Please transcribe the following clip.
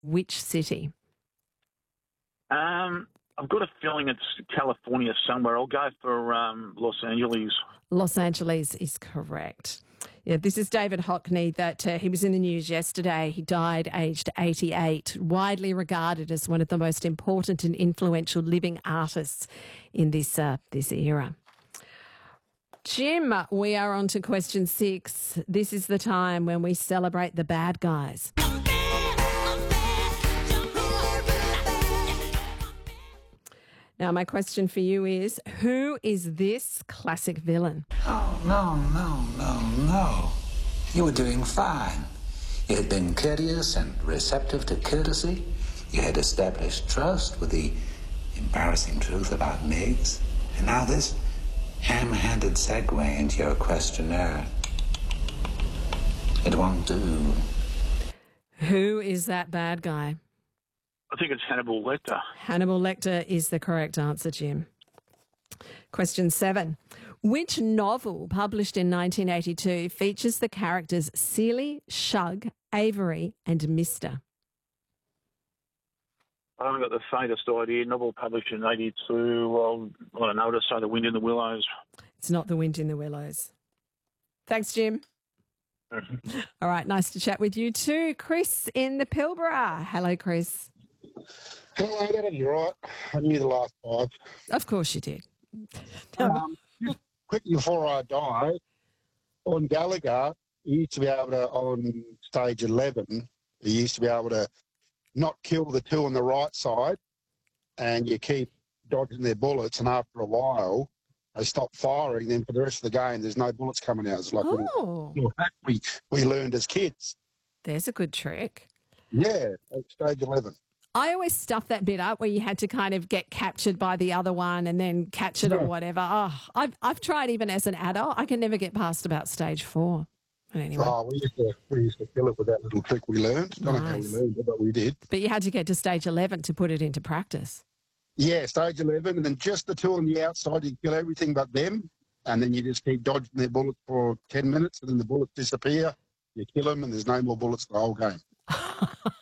which city? I've got a feeling it's California somewhere. I'll go for Los Angeles. Los Angeles is correct. Yeah, this is David Hockney that he was in the news yesterday. He died aged 88, widely regarded as one of the most important and influential living artists in this era. Jim, we are on to question 6. This is the time when we celebrate the bad guys. Now, my question for you is, who is this classic villain? Oh, no. You were doing fine. You had been courteous and receptive to courtesy. You had established trust with the embarrassing truth about Meigs. And now this ham-handed segue into your questionnaire. It won't do. Who is that bad guy? I think it's Hannibal Lecter. Hannibal Lecter is the correct answer, Jim. Question 7. Which novel published in 1982 features the characters Seeley, Shug, Avery and Mr.? I haven't got the faintest idea. Novel published in 82. Well, I don't know. Just say The Wind in the Willows. It's not The Wind in the Willows. Thanks, Jim. All right, nice to chat with you too. Chris in the Pilbara. Hello, Chris. Hello, you're right. I knew the last 5. Of course you did. Just quickly before I die, on Gallagher, you used to be able to, on stage 11, you used to be able to not kill the 2 on the right side, and you keep dodging their bullets, and after a while, they stop firing. Then for the rest of the game, there's no bullets coming out. It's like we learned as kids. There's a good trick. Yeah, at stage 11. I always stuffed that bit up where you had to kind of get captured by the other one and then catch it or whatever. Oh, I've tried even as an adult. I can never get past about stage 4. But anyway. Oh, we used to kill it with that little trick we learned. Don't know how we learned it, but we did. But you had to get to stage 11 to put it into practice. Yeah, stage 11, and then just the 2 on the outside, you kill everything but them, and then you just keep dodging their bullets for 10 minutes, and then the bullets disappear. You kill them, and there's no more bullets the whole game.